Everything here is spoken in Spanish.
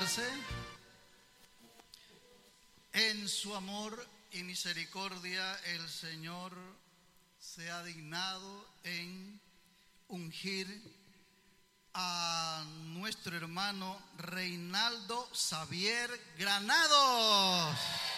sentarse. En su amor y misericordia el Señor se ha dignado en ungir a nuestro hermano Reinaldo Xavier Granados.